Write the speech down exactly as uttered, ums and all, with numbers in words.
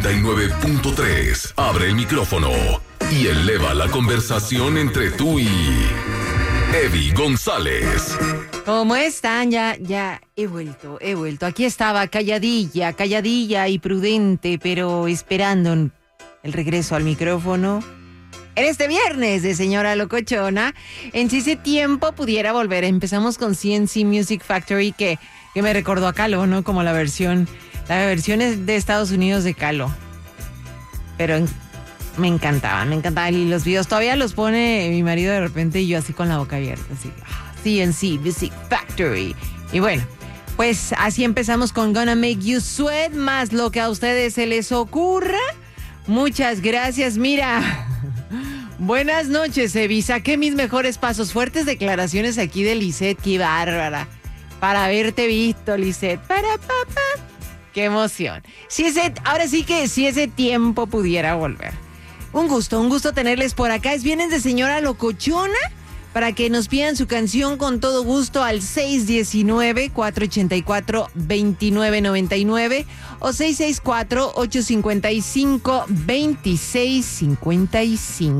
noventa y nueve punto tres. Abre el micrófono y eleva la conversación entre tú y Eddie González. ¿Cómo están? Ya, ya he vuelto, he vuelto. Aquí estaba calladilla, calladilla y prudente, pero esperando el regreso al micrófono. En este viernes de Señora Locochona, en si ese tiempo pudiera volver. Empezamos con C N C Music Factory, que, que me recordó a Calo, ¿no? Como la versión, la versión es de Estados Unidos de Calo. Pero en, me encantaban, me encantaban. Y los videos todavía los pone mi marido de repente y yo así con la boca abierta, así. C N C Music Factory. Y bueno, pues así empezamos con Gonna Make You Sweat, más lo que a ustedes se les ocurra. Muchas gracias. Mira, buenas noches, Evi. Saqué mis mejores pasos. Fuertes declaraciones aquí de Lisette. Qué bárbara. Para haberte visto, Lisette. Para papá. Qué emoción. Si ese, ahora sí que si ese tiempo pudiera volver. Un gusto, un gusto tenerles por acá. Es viernes de Señora Locochona. Para que nos pidan su canción con todo gusto al seis uno nueve, cuatro ocho cuatro, dos nueve nueve nueve o seis seis cuatro, ocho cinco cinco, dos seis cinco cinco.